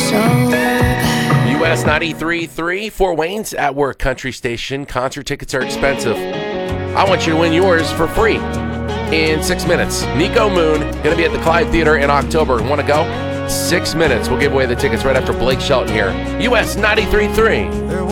US 93.3, Fort Wayne's at Work Country Station. Concert tickets are expensive. I want you to win yours for free in 6 minutes. Nico Moon, going to be at the Clyde Theater in October. Want to go? 6 minutes. We'll give away the tickets right after Blake Shelton here. US 93.3.